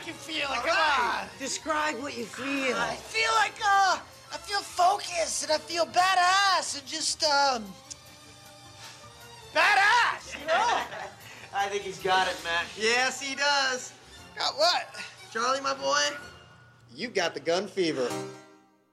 you feeling? Come on. Describe what you feel. I feel like, I feel focused and I feel badass and just, badass, you know? I think he's got it, Mac. Yes, he does. Got what? Charlie, my boy, you've got the gun fever.